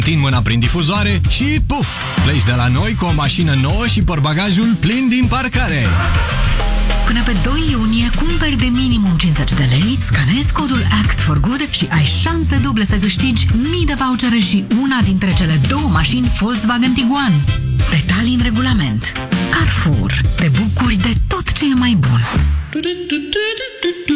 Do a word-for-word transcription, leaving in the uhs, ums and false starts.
Tin mâna prin difuzoare și puf! Pleci de la noi cu o mașină nouă și portbagajul plin din parcare. Până pe doi iunie, cumperi de minimum cincizeci de lei, scanezi codul Act for Good și ai șanse duble să câștigi mii de vouchere și una dintre cele două mașini Volkswagen Tiguan. Detalii în regulament. Carrefour. Te bucuri de tot ce e mai bun.